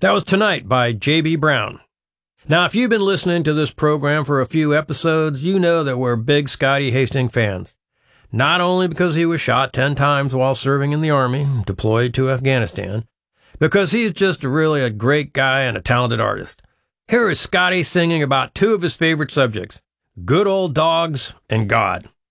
That was Tonight by J.B. Brown. Now, if you've been listening to this program for a few episodes, you know that we're big Scotty Hastings fans. Not only because he was shot 10 times while serving in the Army, deployed to Afghanistan, because he's just really a great guy and a talented artist. Here is Scotty singing about two of his favorite subjects, good old dogs and God.